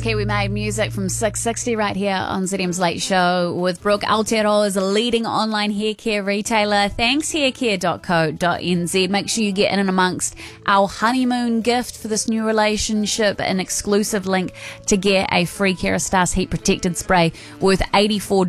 Kiwi Made music from 660 right here on ZM's Late Show with Brooke. Aotearoa is a leading online hair care retailer. Thanks, haircare.co.nz. Make sure you get in and amongst our honeymoon gift for this new relationship, an exclusive link to get a free Kerastase heat protected spray worth $84